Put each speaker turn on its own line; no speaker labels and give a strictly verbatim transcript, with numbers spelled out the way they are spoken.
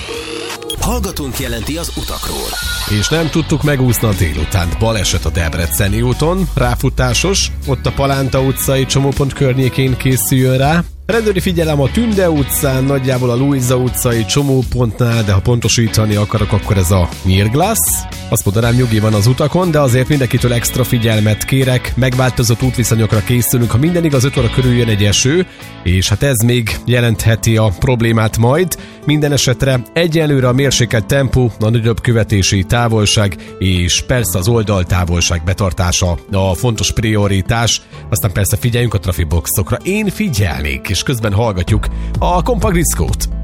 Hallgatónk jelenti az utakról.
És nem tudtuk megúszni a délutánt. Baleset a Debreceni úton, ráfutásos, ott a Palánta utcai csomópont környékén készüljön rá. Rendőri figyelem a Tünde utcán, nagyjából a Luisa utcai csomópontnál, de ha pontosítani akarok, akkor ez a Nyírglász. Azt mondanám, nyugi van az utakon, de azért mindenkitől extra figyelmet kérek, megváltozott útviszonyokra készülünk, ha minden igaz, öt óra körül jön egy eső, és hát ez még jelentheti a problémát majd. Minden esetre egyelőre a mérsékelt tempó, a nagyobb követési távolság, és persze az oldaltávolság betartása a fontos prioritás, aztán persze figyeljünk a trafiboxokra. Én figyelnék, és közben hallgatjuk a Compact Discót.